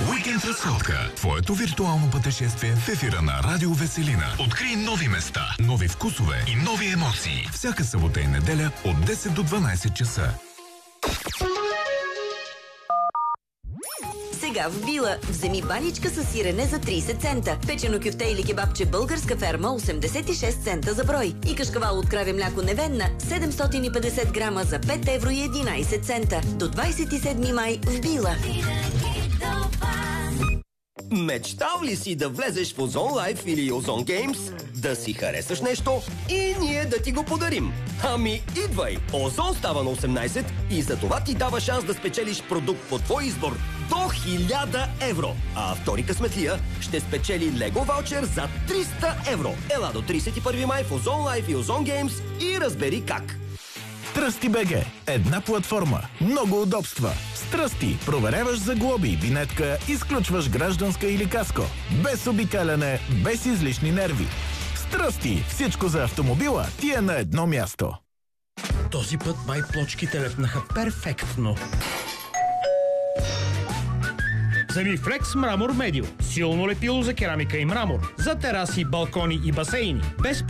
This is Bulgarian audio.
Уикенд разходка. Твоето виртуално пътешествие в ефира на Радио Веселина. Открий нови места, нови вкусове и нови емоции. Всяка събота и неделя от 10 до 12 часа. Сега в Била вземи баничка с сирене за 30 цента. Печено кюфте или кебабче българска ферма 86 цента за брой. И кашкавал от краве мляко Невенна 750 грама за 5 евро и 11 цента. До 27 май в Била. Мечтал ли си да влезеш в Озон Life или Озон Games, да си харесаш нещо и ние да ти го подарим? Ами идвай! Озон става на 18 и за това ти дава шанс да спечелиш продукт по твой избор до 1000 евро. А втори късметлия ще спечели Лего ваучер за 300 евро. Ела до 31 май в Озон Life и Озон Games и разбери как. Тръсти БГ. Една платформа. Много удобства. С Тръсти проверяваш за глоби, винетка, изключваш гражданска или каско. Без обикаляне, без излишни нерви. С Тръсти всичко за автомобила ти е на едно място. Този път май плочките лепнаха перфектно. Вземи Flex Мрамор Медио. Силно лепило за керамика и мрамор. За тераси, балкони и басейни. Без